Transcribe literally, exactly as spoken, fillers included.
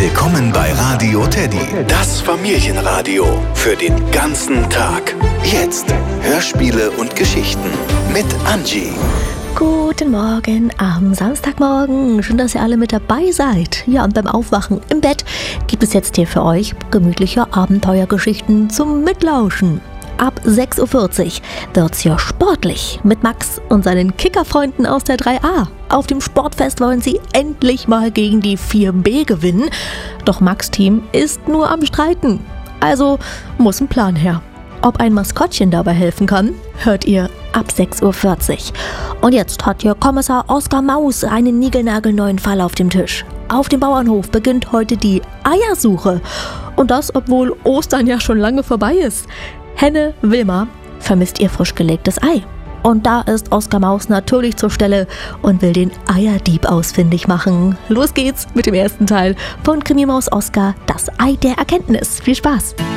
Willkommen bei Radio Teddy, das Familienradio für den ganzen Tag. Jetzt Hörspiele und Geschichten mit Angie. Guten Morgen am Samstagmorgen. Schön, dass ihr alle mit dabei seid. Ja, und beim Aufwachen im Bett gibt es jetzt hier für euch gemütliche Abenteuergeschichten zum Mitlauschen. Ab sechs Uhr vierzig wird's hier sportlich mit Max und seinen Kickerfreunden aus der drei a. Auf dem Sportfest wollen sie endlich mal gegen die vier b gewinnen. Doch Max' Team ist nur am Streiten. Also muss ein Plan her. Ob ein Maskottchen dabei helfen kann, hört ihr ab sechs Uhr vierzig. Und jetzt hat hier Kommissar Oskar Maus einen niegelnagelneuen Fall auf dem Tisch. Auf dem Bauernhof beginnt heute die Eiersuche. Und das, obwohl Ostern ja schon lange vorbei ist. Henne Wilma vermisst ihr frisch gelegtes Ei. Und da ist Oskar Maus natürlich zur Stelle und will den Eierdieb ausfindig machen. Los geht's mit dem ersten Teil von Krimi-Maus Oskar, das Ei der Erkenntnis. Viel Spaß!